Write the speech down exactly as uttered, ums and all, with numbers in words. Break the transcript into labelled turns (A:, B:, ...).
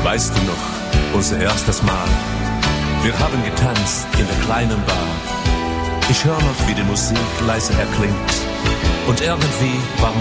A: Weißt du noch, unser erstes Mal? Wir haben getanzt in der kleinen Bar. Ich höre noch, wie die Musik leise erklingt. Und irgendwie war